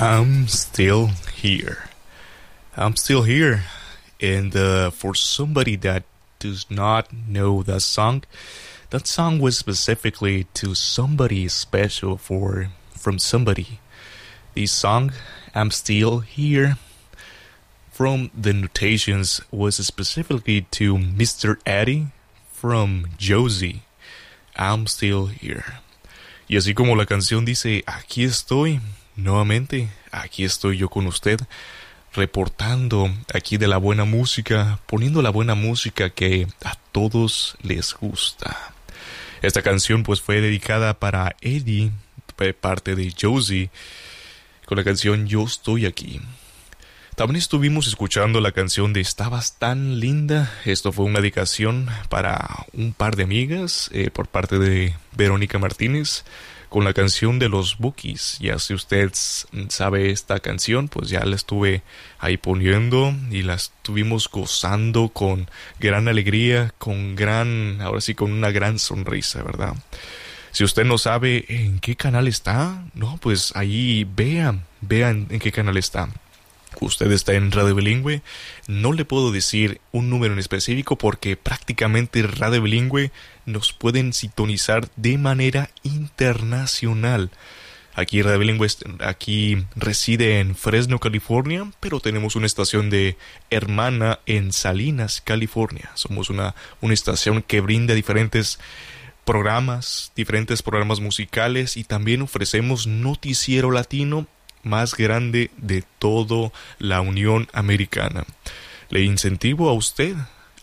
I'm still here. I'm still here. And for somebody that does not know that song was specifically to somebody special from somebody. The song, I'm Still Here, from the notations was specifically to Mr. Eddie from Josie. I'm Still Here. Y así como la canción dice, aquí estoy, nuevamente, aquí estoy yo con usted, reportando aquí de la buena música, poniendo la buena música que a todos les gusta. Esta canción pues fue dedicada para Eddie, de parte de Josie, con la canción Yo Estoy Aquí. También estuvimos escuchando la canción de Estabas Tan Linda. Esto fue una dedicación para un par de amigas por parte de Verónica Martínez, con la canción de los Bookies. Ya si usted sabe esta canción, pues ya la estuve ahí poniendo y la estuvimos gozando con gran alegría, ahora sí con una gran sonrisa, ¿verdad? Si usted no sabe en qué canal está, no, pues ahí vean en qué canal está. Usted está en Radio Bilingüe. No le puedo decir un número en específico porque prácticamente Radio Bilingüe nos pueden sintonizar de manera internacional. Aquí Radio Bilingüe aquí reside en Fresno, California, pero tenemos una estación de hermana en Salinas, California. Somos una estación que brinda diferentes programas musicales, y también ofrecemos noticiero latino más grande de toda la Unión Americana. Le incentivo a usted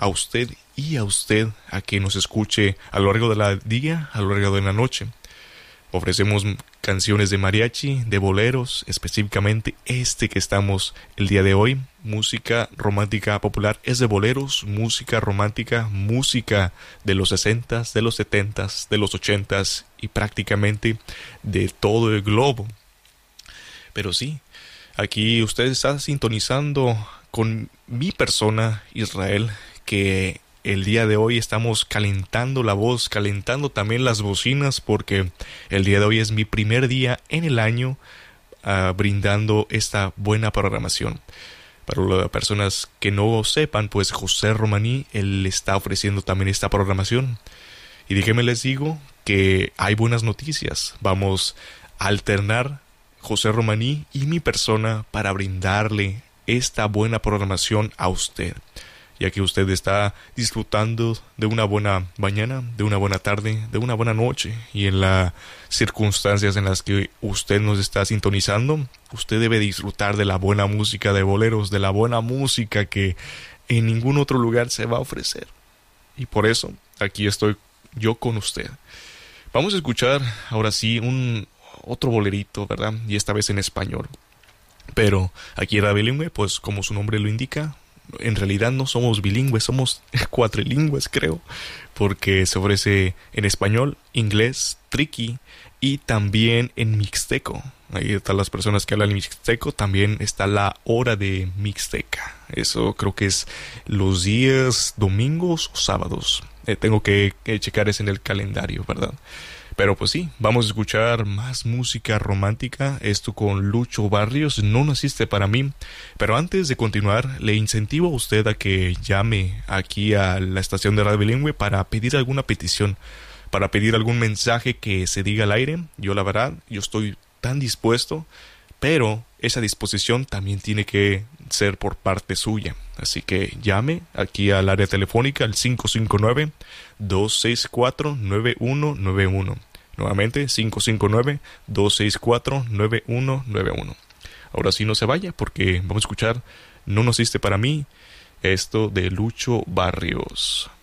a que nos escuche a lo largo del día, a lo largo de la noche. Ofrecemos canciones de mariachi, de boleros, específicamente este que estamos el día de hoy. Música romántica popular es de boleros, música romántica, música de los 60s, de los 70s, de los 80s y prácticamente de todo el globo. Pero sí, aquí usted está sintonizando con mi persona, Israel, que el día de hoy estamos calentando la voz, calentando también las bocinas, porque el día de hoy es mi primer día en el año brindando esta buena programación. Para las personas que no sepan, pues José Romaní, él está ofreciendo también esta programación. Y déjenme les digo que hay buenas noticias. Vamos a alternar José Romaní y mi persona para brindarle esta buena programación a usted, ya que usted está disfrutando de una buena mañana, de una buena tarde, de una buena noche, y en las circunstancias en las que usted nos está sintonizando, usted debe disfrutar de la buena música de boleros, de la buena música que en ningún otro lugar se va a ofrecer. Y por eso aquí estoy yo con usted. Vamos a escuchar ahora sí otro bolerito, ¿verdad? Y esta vez en español. Pero aquí en Radio Bilingüe, pues como su nombre lo indica, en realidad no somos bilingües, somos cuatrilingües, creo, porque se ofrece en español, inglés, triqui y también en mixteco. Ahí están las personas que hablan mixteco, también está la hora de mixteca. Eso creo que es los días domingos o sábados. Tengo que checar eso en el calendario, ¿verdad? Pero pues sí, vamos a escuchar más música romántica, esto con Lucho Barrios, No Naciste Para Mí. Pero antes de continuar, le incentivo a usted a que llame aquí a la estación de Radio Bilingüe para pedir alguna petición, para pedir algún mensaje que se diga al aire. Yo la verdad, yo estoy tan dispuesto, pero esa disposición también tiene que ser por parte suya. Así que llame aquí al área telefónica al 559-264-9191. Nuevamente, 559-264-9191. Ahora sí no se vaya porque vamos a escuchar No Naciste Para Mí, esto de Lucho Barrios.